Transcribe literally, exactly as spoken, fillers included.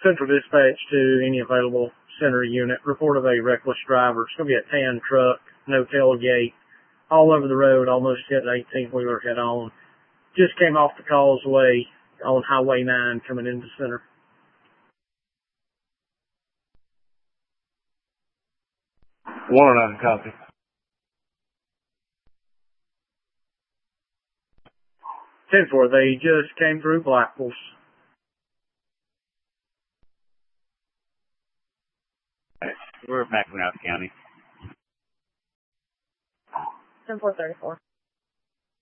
Central dispatch to any available center unit. Report of a reckless driver. It's going to be a tan truck, no tailgate, all over the road, almost hit an eighteen-wheeler head on. Just came off the causeway on Highway nine coming into center. one oh nine, copy. ten four, they just came through Blackles. We're back in Rouse County. ten four thirty-four.